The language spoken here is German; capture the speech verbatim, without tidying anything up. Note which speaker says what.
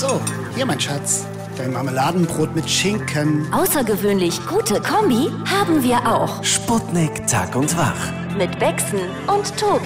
Speaker 1: So, hier mein Schatz. Dein Marmeladenbrot mit Schinken.
Speaker 2: Außergewöhnlich gute Kombi haben wir auch.
Speaker 3: Sputnik Tag und Wach.
Speaker 2: Mit Bexen und Tobi.